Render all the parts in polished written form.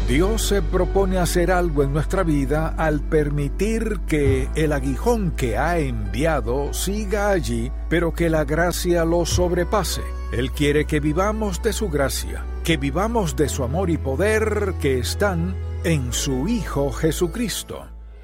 Dios se propone hacer algo en nuestra vida al permitir que el aguijón que ha enviado siga allí, pero que la gracia lo sobrepase. Él quiere que vivamos de su gracia, que vivamos de su amor y poder que están en su Hijo Jesucristo.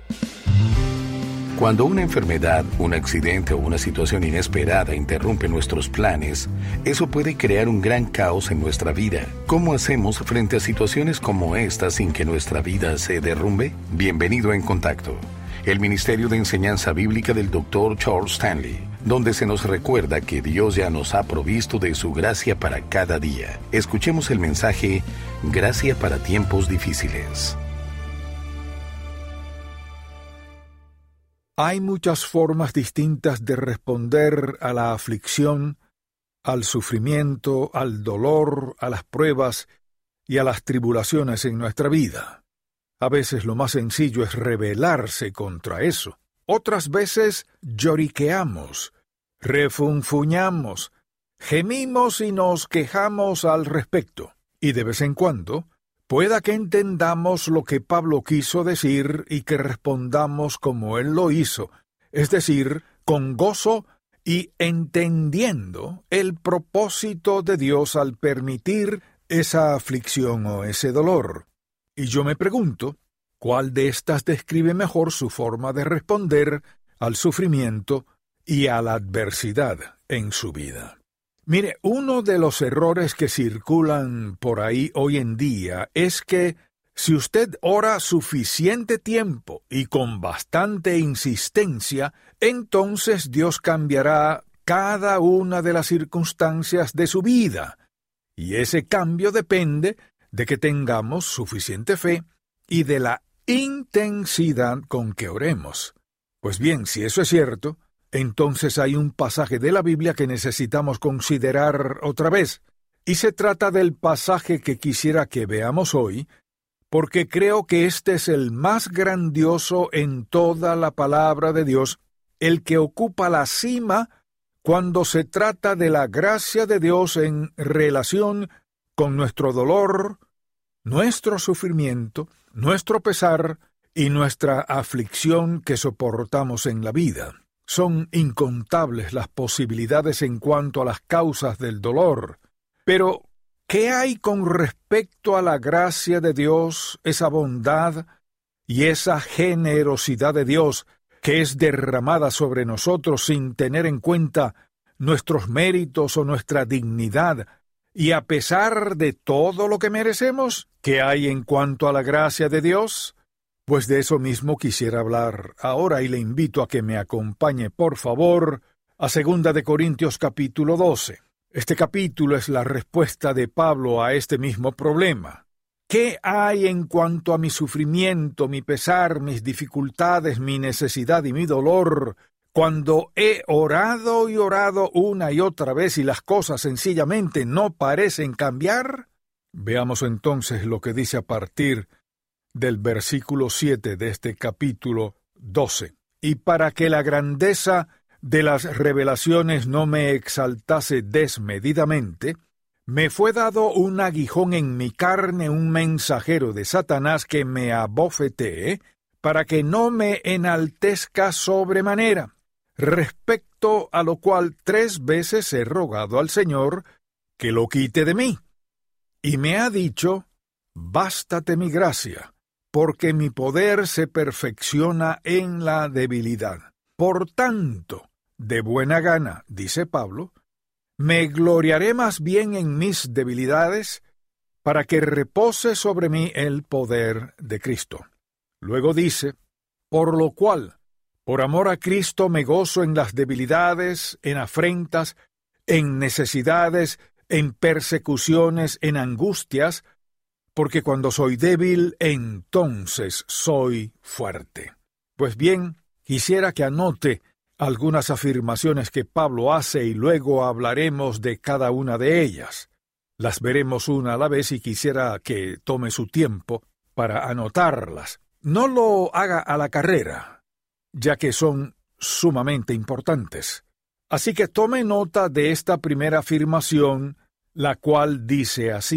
Cuando una enfermedad, un accidente o una situación inesperada interrumpe nuestros planes, eso puede crear un gran caos en nuestra vida. ¿Cómo hacemos frente a situaciones como esta sin que nuestra vida se derrumbe? Bienvenido a En Contacto, el Ministerio de Enseñanza Bíblica del Dr. Charles Stanley, donde se nos recuerda que Dios ya nos ha provisto de su gracia para cada día. Escuchemos el mensaje Gracia para tiempos difíciles. Hay muchas formas distintas de responder a la aflicción, al sufrimiento, al dolor, a las pruebas y a las tribulaciones en nuestra vida. A veces lo más sencillo es rebelarse contra eso. Otras veces lloriqueamos, refunfuñamos, gemimos y nos quejamos al respecto. Y de vez en cuando, pueda que entendamos lo que Pablo quiso decir y que respondamos como él lo hizo, es decir, con gozo y entendiendo el propósito de Dios al permitir esa aflicción o ese dolor. Y yo me pregunto, ¿cuál de estas describe mejor su forma de responder al sufrimiento y a la adversidad en su vida? Mire, uno de los errores que circulan por ahí hoy en día es que si usted ora suficiente tiempo y con bastante insistencia, entonces Dios cambiará cada una de las circunstancias de su vida. Y ese cambio depende de que tengamos suficiente fe y de la intensidad con que oremos. Pues bien, si eso es cierto, entonces hay un pasaje de la Biblia que necesitamos considerar otra vez, y se trata del pasaje que quisiera que veamos hoy, porque creo que este es el más grandioso en toda la palabra de Dios, el que ocupa la cima cuando se trata de la gracia de Dios en relación con nuestro dolor, nuestro sufrimiento, nuestro pesar y nuestra aflicción que soportamos en la vida. Son incontables las posibilidades en cuanto a las causas del dolor. Pero, ¿qué hay con respecto a la gracia de Dios, esa bondad y esa generosidad de Dios que es derramada sobre nosotros sin tener en cuenta nuestros méritos o nuestra dignidad, y a pesar de todo lo que merecemos? ¿Qué hay en cuanto a la gracia de Dios? Pues de eso mismo quisiera hablar ahora y le invito a que me acompañe, por favor, a 2 de Corintios capítulo 12. Este capítulo es la respuesta de Pablo a este mismo problema. ¿Qué hay en cuanto a mi sufrimiento, mi pesar, mis dificultades, mi necesidad y mi dolor, cuando he orado y orado una y otra vez y las cosas sencillamente no parecen cambiar? Veamos entonces lo que dice a partir del versículo 7 de este capítulo 12. Y para que la grandeza de las revelaciones no me exaltase desmedidamente, me fue dado un aguijón en mi carne, un mensajero de Satanás que me abofetee, para que no me enaltezca sobremanera, respecto a lo cual 3 veces he rogado al Señor que lo quite de mí. Y me ha dicho, bástate mi gracia, porque mi poder se perfecciona en la debilidad. Por tanto, de buena gana, dice Pablo, me gloriaré más bien en mis debilidades, para que repose sobre mí el poder de Cristo. Luego dice, por lo cual, por amor a Cristo me gozo en las debilidades, en afrentas, en necesidades, en persecuciones, en angustias, porque cuando soy débil, entonces soy fuerte. Pues bien, quisiera que anote algunas afirmaciones que Pablo hace y luego hablaremos de cada una de ellas. Las veremos una a la vez y quisiera que tome su tiempo para anotarlas. No lo haga a la carrera, ya que son sumamente importantes. Así que tome nota de esta primera afirmación, la cual dice así: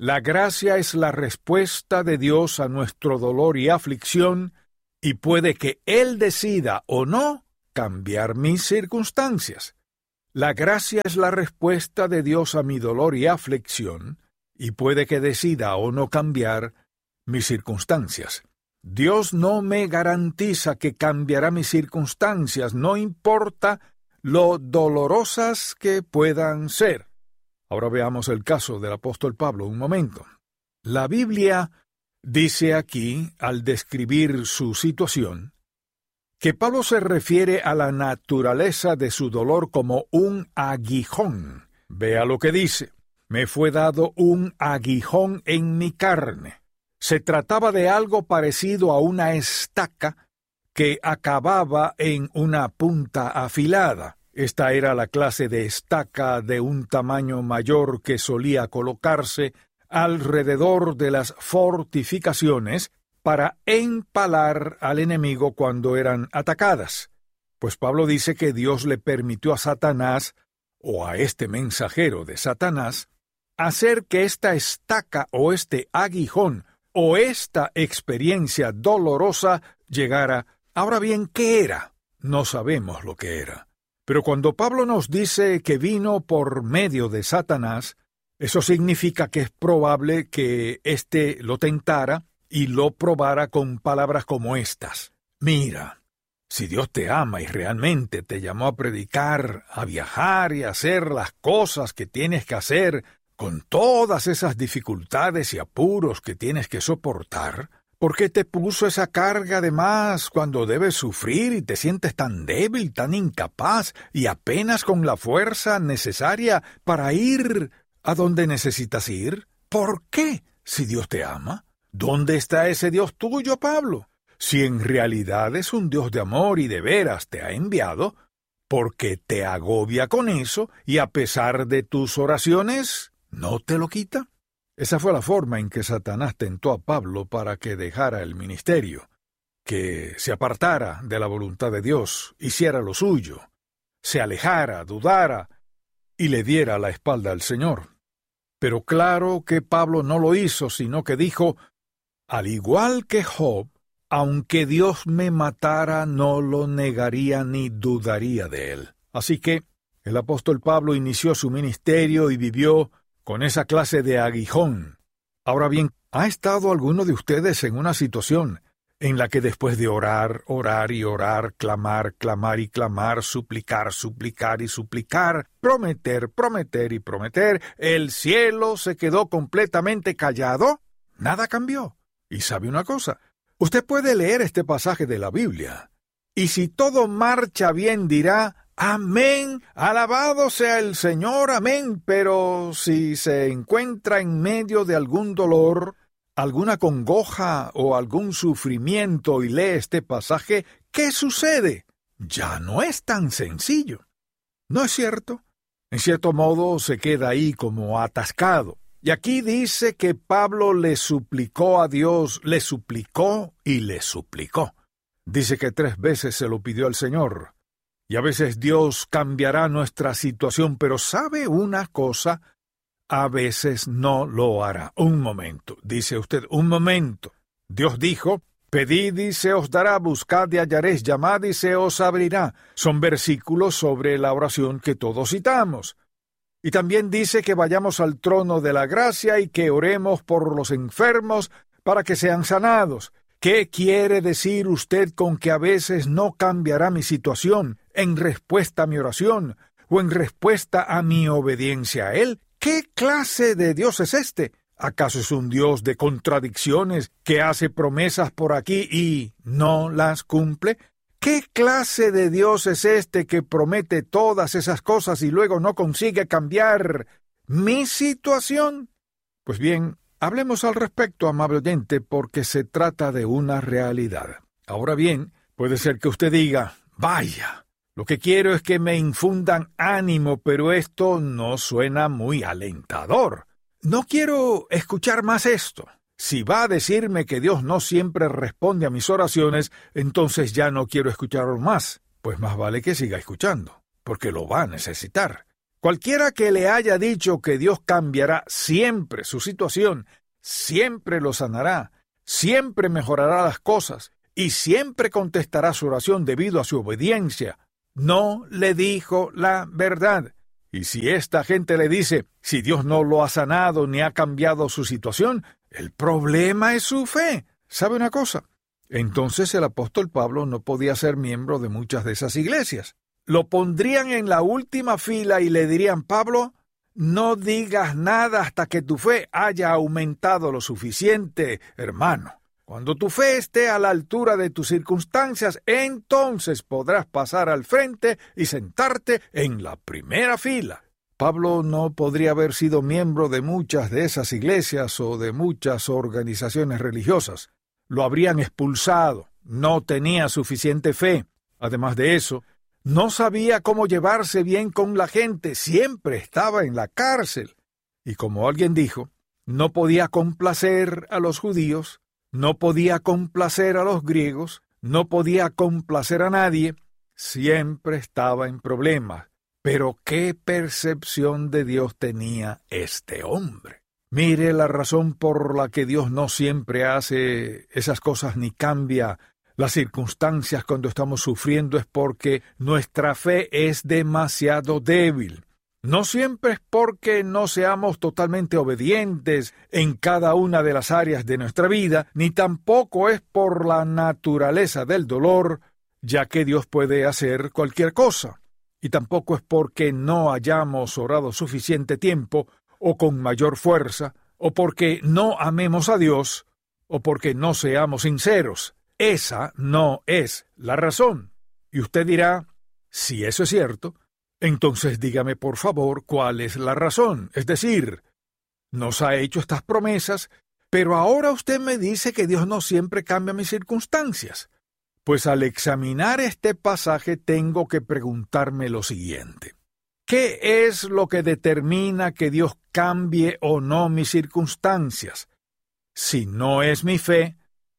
La gracia es la respuesta de Dios a nuestro dolor y aflicción, y puede que Él decida o no cambiar mis circunstancias. La gracia es la respuesta de Dios a mi dolor y aflicción, y puede que decida o no cambiar mis circunstancias. Dios no me garantiza que cambiará mis circunstancias, no importa lo dolorosas que puedan ser. Ahora veamos el caso del apóstol Pablo un momento. La Biblia dice aquí, al describir su situación, que Pablo se refiere a la naturaleza de su dolor como un aguijón. Vea lo que dice: me fue dado un aguijón en mi carne. Se trataba de algo parecido a una estaca que acababa en una punta afilada. Esta era la clase de estaca de un tamaño mayor que solía colocarse alrededor de las fortificaciones para empalar al enemigo cuando eran atacadas. Pues Pablo dice que Dios le permitió a Satanás, o a este mensajero de Satanás, hacer que esta estaca o este aguijón o esta experiencia dolorosa llegara. Ahora bien, ¿qué era? No sabemos lo que era. Pero cuando Pablo nos dice que vino por medio de Satanás, eso significa que es probable que éste lo tentara y lo probara con palabras como estas: mira, si Dios te ama y realmente te llamó a predicar, a viajar y a hacer las cosas que tienes que hacer, con todas esas dificultades y apuros que tienes que soportar, ¿por qué te puso esa carga de más cuando debes sufrir y te sientes tan débil, tan incapaz y apenas con la fuerza necesaria para ir a donde necesitas ir? ¿Por qué, si Dios te ama? ¿Dónde está ese Dios tuyo, Pablo? Si en realidad es un Dios de amor y de veras te ha enviado, ¿por qué te agobia con eso y a pesar de tus oraciones no te lo quita? Esa fue la forma en que Satanás tentó a Pablo para que dejara el ministerio, que se apartara de la voluntad de Dios, hiciera lo suyo, se alejara, dudara y le diera la espalda al Señor. Pero claro que Pablo no lo hizo, sino que dijo: al igual que Job, aunque Dios me matara, no lo negaría ni dudaría de él. Así que el apóstol Pablo inició su ministerio y vivió con esa clase de aguijón. Ahora bien, ¿ha estado alguno de ustedes en una situación en la que después de orar, orar y orar, clamar, clamar y clamar, suplicar, suplicar y suplicar, prometer, prometer y prometer, el cielo se quedó completamente callado? Nada cambió. Y sabe una cosa, usted puede leer este pasaje de la Biblia, y si todo marcha bien dirá: amén, alabado sea el Señor, amén. Pero si se encuentra en medio de algún dolor, alguna congoja o algún sufrimiento y lee este pasaje, ¿qué sucede? Ya no es tan sencillo. ¿No es cierto? En cierto modo se queda ahí como atascado. Y aquí dice que Pablo le suplicó a Dios, le suplicó y le suplicó. Dice que 3 veces se lo pidió al Señor. Y a veces Dios cambiará nuestra situación, pero ¿sabe una cosa? A veces no lo hará. Un momento, dice usted, un momento. Dios dijo: pedid y se os dará, buscad y hallaréis, llamad y se os abrirá. Son versículos sobre la oración que todos citamos. Y también dice que vayamos al trono de la gracia y que oremos por los enfermos para que sean sanados. ¿Qué quiere decir usted con que a veces no cambiará mi situación en respuesta a mi oración o en respuesta a mi obediencia a Él? ¿Qué clase de Dios es este? ¿Acaso es un Dios de contradicciones que hace promesas por aquí y no las cumple? ¿Qué clase de Dios es este que promete todas esas cosas y luego no consigue cambiar mi situación? Pues bien, hablemos al respecto, amable oyente, porque se trata de una realidad. Ahora bien, puede ser que usted diga: vaya, lo que quiero es que me infundan ánimo, pero esto no suena muy alentador. No quiero escuchar más esto. Si va a decirme que Dios no siempre responde a mis oraciones, entonces ya no quiero escucharlo más. Pues más vale que siga escuchando, porque lo va a necesitar. Cualquiera que le haya dicho que Dios cambiará siempre su situación, siempre lo sanará, siempre mejorará las cosas y siempre contestará su oración debido a su obediencia, no le dijo la verdad. Y si esta gente le dice, si Dios no lo ha sanado ni ha cambiado su situación, el problema es su fe. ¿Sabe una cosa? Entonces el apóstol Pablo no podía ser miembro de muchas de esas iglesias. Lo pondrían en la última fila y le dirían, Pablo, no digas nada hasta que tu fe haya aumentado lo suficiente, hermano. Cuando tu fe esté a la altura de tus circunstancias, entonces podrás pasar al frente y sentarte en la primera fila. Pablo no podría haber sido miembro de muchas de esas iglesias o de muchas organizaciones religiosas. Lo habrían expulsado. No tenía suficiente fe. Además de eso, no sabía cómo llevarse bien con la gente. Siempre estaba en la cárcel. Y como alguien dijo, no podía complacer a los judíos, no podía complacer a los griegos, no podía complacer a nadie. Siempre estaba en problemas. Pero ¿qué percepción de Dios tenía este hombre? Mire la razón por la que Dios no siempre hace esas cosas ni cambia las circunstancias cuando estamos sufriendo es porque nuestra fe es demasiado débil. No siempre es porque no seamos totalmente obedientes en cada una de las áreas de nuestra vida, ni tampoco es por la naturaleza del dolor, ya que Dios puede hacer cualquier cosa. Y tampoco es porque no hayamos orado suficiente tiempo, o con mayor fuerza, o porque no amemos a Dios, o porque no seamos sinceros. Esa no es la razón. Y usted dirá, si eso es cierto, entonces dígame por favor cuál es la razón. Es decir, nos ha hecho estas promesas, pero ahora usted me dice que Dios no siempre cambia mis circunstancias. Pues al examinar este pasaje tengo que preguntarme lo siguiente. ¿Qué es lo que determina que Dios cambie o no mis circunstancias? Si no es mi fe,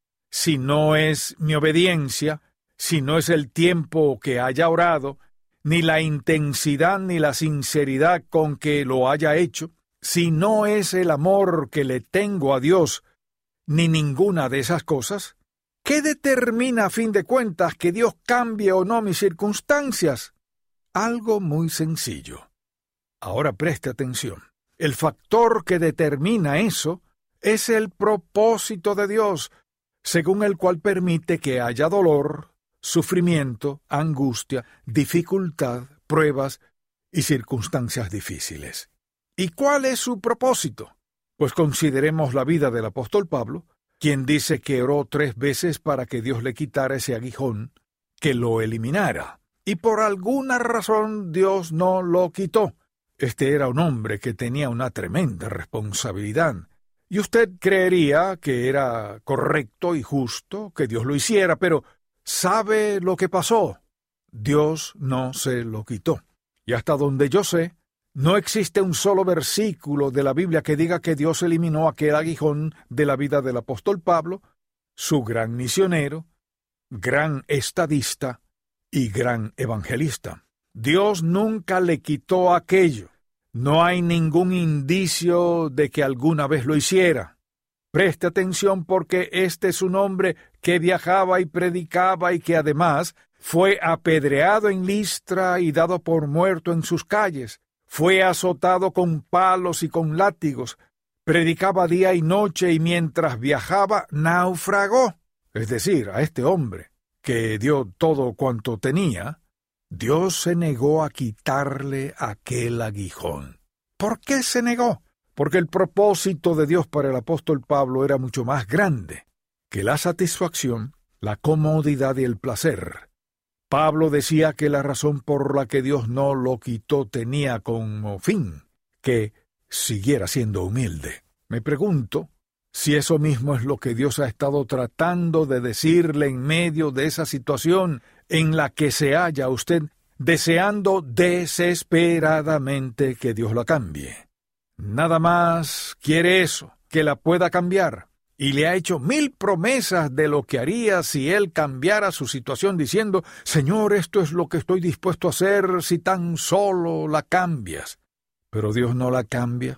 si no es mi obediencia, si no es el tiempo que haya orado, ni la intensidad ni la sinceridad con que lo haya hecho, si no es el amor que le tengo a Dios, ni ninguna de esas cosas, ¿qué determina a fin de cuentas que Dios cambie o no mis circunstancias? Algo muy sencillo. Ahora preste atención. El factor que determina eso es el propósito de Dios, según el cual permite que haya dolor, sufrimiento, angustia, dificultad, pruebas y circunstancias difíciles. ¿Y cuál es su propósito? Pues consideremos la vida del apóstol Pablo, quien dice que oró 3 veces para que Dios le quitara ese aguijón, que lo eliminara. Y por alguna razón Dios no lo quitó. Este era un hombre que tenía una tremenda responsabilidad. Y usted creería que era correcto y justo que Dios lo hiciera, pero ¿sabe lo que pasó? Dios no se lo quitó. Y hasta donde yo sé, no existe un solo versículo de la Biblia que diga que Dios eliminó aquel aguijón de la vida del apóstol Pablo, su gran misionero, gran estadista y gran evangelista. Dios nunca le quitó aquello. No hay ningún indicio de que alguna vez lo hiciera. Preste atención porque este es un hombre que viajaba y predicaba y que además fue apedreado en Listra y dado por muerto en sus calles. Fue azotado con palos y con látigos. Predicaba día y noche y mientras viajaba naufragó. Es decir, a este hombre, que dio todo cuanto tenía, Dios se negó a quitarle aquel aguijón. ¿Por qué se negó? Porque el propósito de Dios para el apóstol Pablo era mucho más grande que la satisfacción, la comodidad y el placer. Pablo decía que la razón por la que Dios no lo quitó tenía como fin que siguiera siendo humilde. Me pregunto si eso mismo es lo que Dios ha estado tratando de decirle en medio de esa situación en la que se halla usted, deseando desesperadamente que Dios la cambie. Nada más quiere eso, que la pueda cambiar. y le ha hecho 1000 promesas de lo que haría si él cambiara su situación diciendo, Señor, esto es lo que estoy dispuesto a hacer si tan solo la cambias. Pero Dios no la cambia.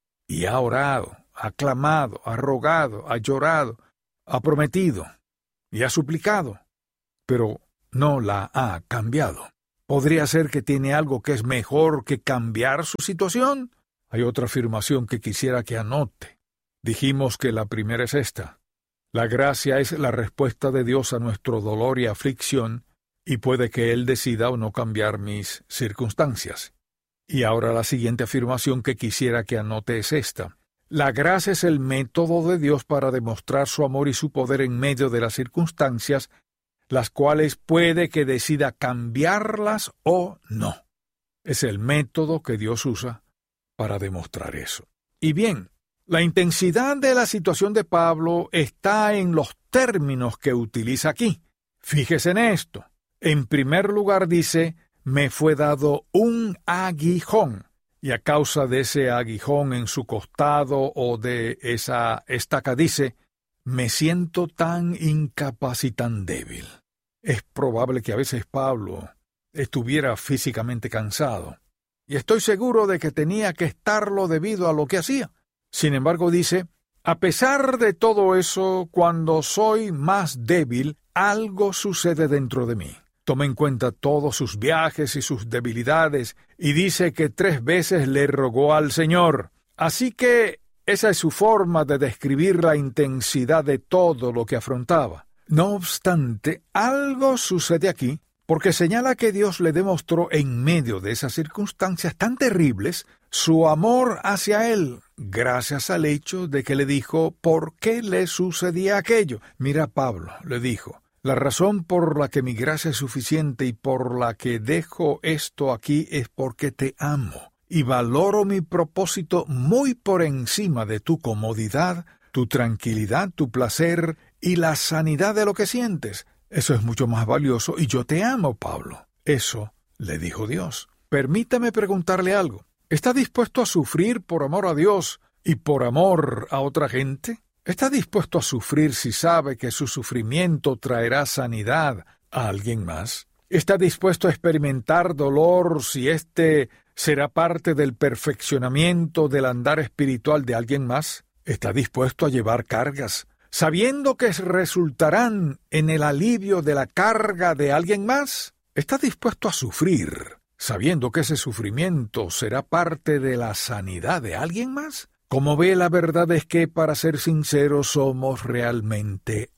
Y ha orado, ha clamado, ha rogado, ha llorado, ha prometido y ha suplicado, pero no la ha cambiado. ¿Podría ser que tiene algo que es mejor que cambiar su situación? Hay otra afirmación que quisiera que anote. Dijimos que la primera es esta. La gracia es la respuesta de Dios a nuestro dolor y aflicción, y puede que Él decida o no cambiar mis circunstancias. Y ahora la siguiente afirmación que quisiera que anote es esta. La gracia es el método de Dios para demostrar su amor y su poder en medio de las circunstancias, las cuales puede que decida cambiarlas o no. Es el método que Dios usa para demostrar eso. Y bien, la intensidad de la situación de Pablo está en los términos que utiliza aquí. Fíjese en esto. En primer lugar dice, me fue dado un aguijón, y a causa de ese aguijón en su costado o de esa estaca dice, me siento tan incapaz y tan débil. Es probable que a veces Pablo estuviera físicamente cansado, y estoy seguro de que tenía que estarlo debido a lo que hacía. Sin embargo, dice, a pesar de todo eso, cuando soy más débil, algo sucede dentro de mí. Toma en cuenta todos sus viajes y sus debilidades, y dice que 3 veces le rogó al Señor. Así que esa es su forma de describir la intensidad de todo lo que afrontaba. No obstante, algo sucede aquí, porque señala que Dios le demostró en medio de esas circunstancias tan terribles su amor hacia él, gracias al hecho de que le dijo por qué le sucedía aquello. Mira, Pablo, le dijo, la razón por la que mi gracia es suficiente y por la que dejo esto aquí es porque te amo y valoro mi propósito muy por encima de tu comodidad, tu tranquilidad, tu placer y la sanidad de lo que sientes. Eso es mucho más valioso y yo te amo, Pablo. Eso le dijo Dios. Permítame preguntarle algo. ¿Está dispuesto a sufrir por amor a Dios y por amor a otra gente? ¿Está dispuesto a sufrir si sabe que su sufrimiento traerá sanidad a alguien más? ¿Está dispuesto a experimentar dolor si éste será parte del perfeccionamiento del andar espiritual de alguien más? ¿Está dispuesto a llevar cargas, sabiendo que resultarán en el alivio de la carga de alguien más? ¿Está dispuesto a sufrir, sabiendo que ese sufrimiento será parte de la sanidad de alguien más? Como ve, la verdad es que, para ser sinceros, somos realmente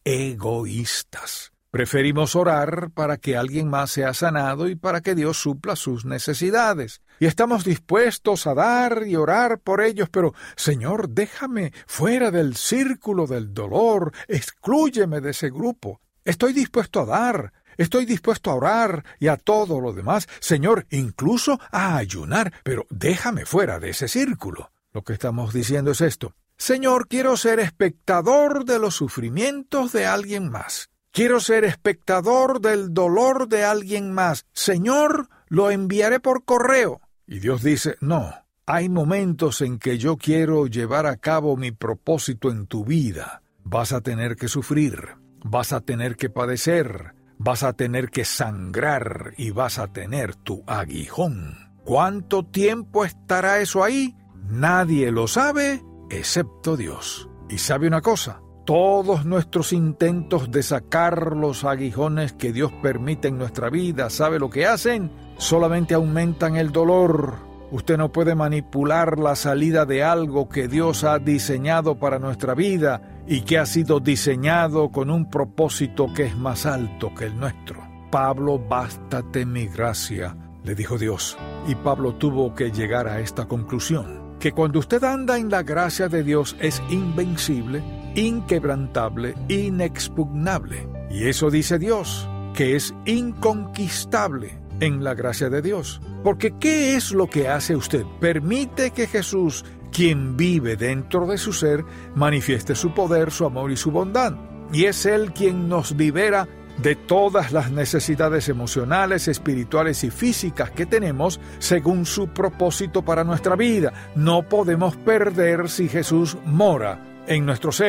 egoístas. Preferimos orar para que alguien más sea sanado y para que Dios supla sus necesidades. Y estamos dispuestos a dar y orar por ellos, pero, Señor, déjame fuera del círculo del dolor, exclúyeme de ese grupo. Estoy dispuesto a dar, estoy dispuesto a orar y a todo lo demás, Señor, incluso a ayunar, pero déjame fuera de ese círculo. Lo que estamos diciendo es esto. Señor, quiero ser espectador de los sufrimientos de alguien más. Quiero ser espectador del dolor de alguien más. Señor, lo enviaré por correo. Y Dios dice, no, hay momentos en que yo quiero llevar a cabo mi propósito en tu vida. Vas a tener que sufrir, vas a tener que padecer, vas a tener que sangrar y vas a tener tu aguijón. ¿Cuánto tiempo estará eso ahí? Nadie lo sabe, excepto Dios. Y sabe una cosa, todos nuestros intentos de sacar los aguijones que Dios permite en nuestra vida, ¿sabe lo que hacen? Solamente aumentan el dolor. Usted no puede manipular la salida de algo que Dios ha diseñado para nuestra vida y que ha sido diseñado con un propósito que es más alto que el nuestro. Pablo, bástate mi gracia, le dijo Dios. Y Pablo tuvo que llegar a esta conclusión. Que cuando usted anda en la gracia de Dios es invencible, inquebrantable, inexpugnable. Y eso dice Dios, que es inconquistable en la gracia de Dios. Porque ¿qué es lo que hace usted? Permite que Jesús, quien vive dentro de su ser, manifieste su poder, su amor y su bondad. Y es Él quien nos libera de todas las necesidades emocionales, espirituales y físicas que tenemos según su propósito para nuestra vida. No podemos perder si Jesús mora en nuestro ser.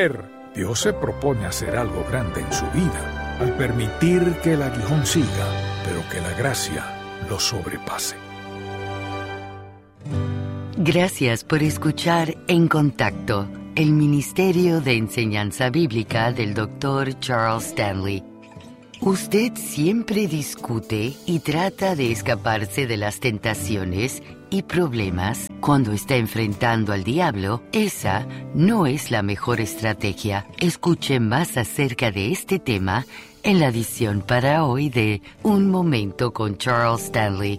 Dios se propone hacer algo grande en su vida, al permitir que el aguijón siga, pero que la gracia lo sobrepase. Gracias por escuchar En Contacto, el Ministerio de Enseñanza Bíblica del Dr. Charles Stanley. Usted siempre discute y trata de escaparse de las tentaciones y problemas cuando está enfrentando al diablo. Esa no es la mejor estrategia. Escuche más acerca de este tema en la edición para hoy de Un Momento con Charles Stanley.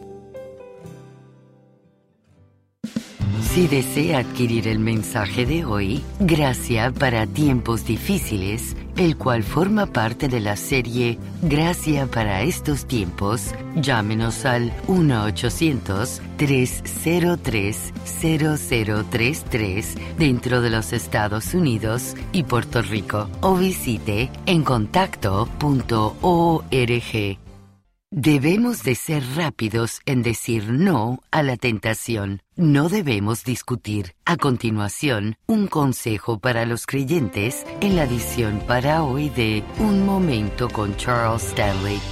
Si desea adquirir el mensaje de hoy, Gracia para tiempos difíciles, el cual forma parte de la serie Gracia para estos tiempos, llámenos al 1-800-303-0033 dentro de los Estados Unidos y Puerto Rico o visite encontacto.org. Debemos de ser rápidos en decir no a la tentación. No debemos discutir. A continuación, un consejo para los creyentes en la edición para hoy de Un Momento con Charles Stanley.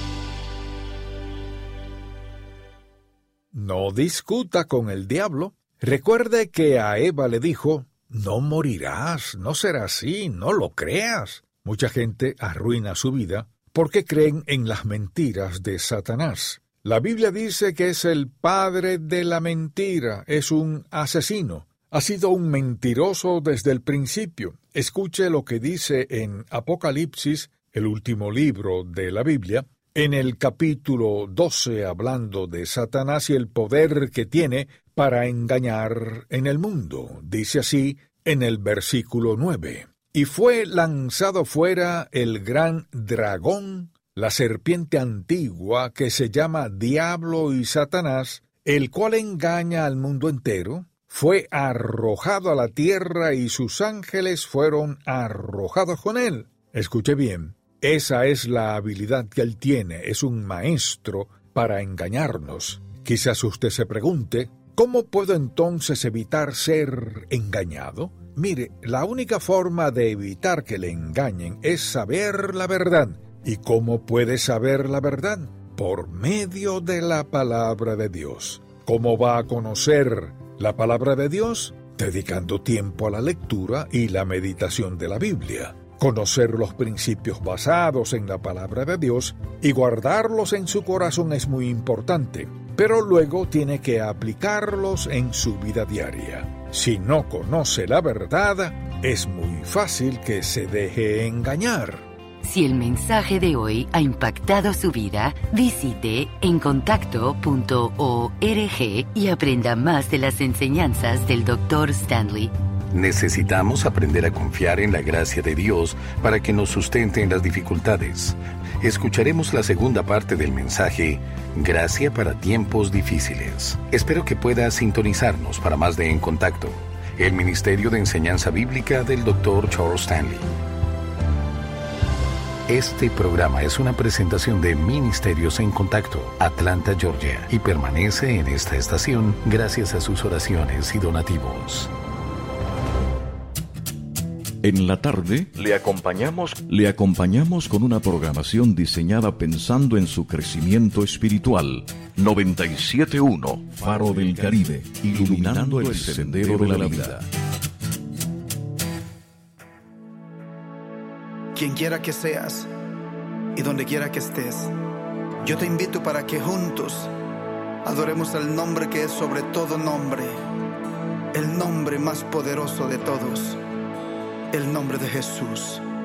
No discuta con el diablo. Recuerde que a Eva le dijo, no morirás, no será así, no lo creas. Mucha gente arruina su vida porque creen en las mentiras de Satanás. La Biblia dice que es el padre de la mentira, es un asesino. Ha sido un mentiroso desde el principio. Escuche lo que dice en Apocalipsis, el último libro de la Biblia, en el capítulo 12, hablando de Satanás y el poder que tiene para engañar en el mundo. Dice así en el versículo 9. Y fue lanzado fuera el gran dragón, la serpiente antigua que se llama Diablo y Satanás, el cual engaña al mundo entero, fue arrojado a la tierra y sus ángeles fueron arrojados con él. Escuche bien, esa es la habilidad que él tiene, es un maestro para engañarnos. Quizás usted se pregunte, ¿cómo puedo entonces evitar ser engañado? Mire, la única forma de evitar que le engañen es saber la verdad. ¿Y cómo puede saber la verdad? Por medio de la palabra de Dios. ¿Cómo va a conocer la palabra de Dios? Dedicando tiempo a la lectura y la meditación de la Biblia. Conocer los principios basados en la palabra de Dios y guardarlos en su corazón es muy importante, pero luego tiene que aplicarlos en su vida diaria. Si no conoce la verdad, es muy fácil que se deje engañar. Si el mensaje de hoy ha impactado su vida, visite encontacto.org y aprenda más de las enseñanzas del Dr. Stanley. Necesitamos aprender a confiar en la gracia de Dios para que nos sustente en las dificultades. Escucharemos la segunda parte del mensaje, Gracia para tiempos difíciles. Espero que pueda sintonizarnos para más de En Contacto, el Ministerio de Enseñanza Bíblica del Dr. Charles Stanley. Este programa es una presentación de Ministerios en Contacto, Atlanta, Georgia, y permanece en esta estación gracias a sus oraciones y donativos. En la tarde le acompañamos con una programación diseñada pensando en su crecimiento espiritual. 97.1 Faro del Caribe, iluminando el sendero de la vida. Quien quiera que seas y donde quiera que estés, yo te invito para que juntos adoremos el nombre que es sobre todo nombre, el nombre más poderoso de todos, el nombre de Jesús.